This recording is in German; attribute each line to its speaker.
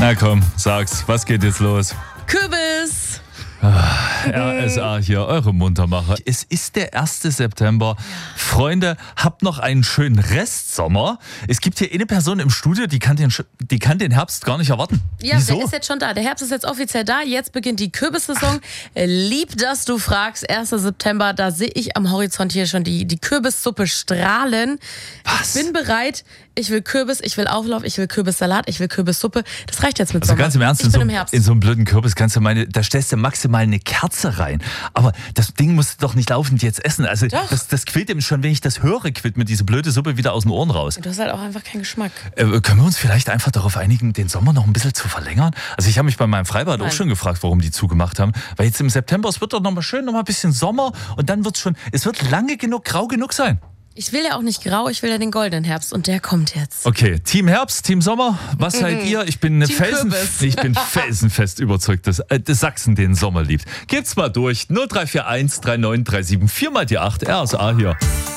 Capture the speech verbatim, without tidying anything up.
Speaker 1: Na komm, sag's, was geht jetzt los?
Speaker 2: Kürbis!
Speaker 1: R S A hier, eure Muntermacher. Es ist der erste September. Freunde, habt noch einen schönen Restsommer. Es gibt hier eine Person im Studio, die kann den, die kann den Herbst gar nicht erwarten.
Speaker 2: Ja,
Speaker 1: Wieso?
Speaker 2: der ist jetzt schon da. Der Herbst ist jetzt offiziell da. Jetzt beginnt die Kürbissaison. Lieb, dass du fragst. erster September, da sehe ich am Horizont hier schon die, die Kürbissuppe strahlen.
Speaker 1: Was?
Speaker 2: Ich bin bereit. Ich will Kürbis, ich will Auflauf, ich will Kürbissalat, ich will Kürbissuppe. Das reicht jetzt mit
Speaker 1: Also
Speaker 2: Sommer.
Speaker 1: ganz im Ernst,
Speaker 2: ich
Speaker 1: in
Speaker 2: bin
Speaker 1: so,
Speaker 2: im Herbst.
Speaker 1: in so einem blöden Kürbis kannst du meine, da stellst du maximal eine Kerze rein. Aber das Ding musst du doch nicht laufend jetzt essen. Also
Speaker 2: Doch.
Speaker 1: das, das quillt ihm schon, wenn ich das höre, quillt mir diese blöde Suppe wieder aus den Ohren raus.
Speaker 2: Du hast halt auch einfach keinen Geschmack.
Speaker 1: Äh, können wir uns vielleicht einfach darauf einigen, den Sommer noch ein bisschen zu verlängern? Also ich habe mich bei meinem Freibad
Speaker 2: Nein.
Speaker 1: auch schon gefragt, warum die zugemacht haben. Weil jetzt im September, es wird doch noch mal schön, noch mal ein bisschen Sommer und dann wird es schon, es wird lange genug, grau genug sein.
Speaker 2: Ich will ja auch nicht grau, ich will ja den goldenen Herbst und der kommt jetzt.
Speaker 1: Okay, Team Herbst, Team Sommer, was seid ihr? Ich bin,
Speaker 2: Team
Speaker 1: Felsen,
Speaker 2: Kürbis.
Speaker 1: ich bin felsenfest überzeugt, dass, äh, dass Sachsen den Sommer liebt. Gebt's mal durch. null drei vier eins drei neun drei sieben vier mal die acht. R S A hier.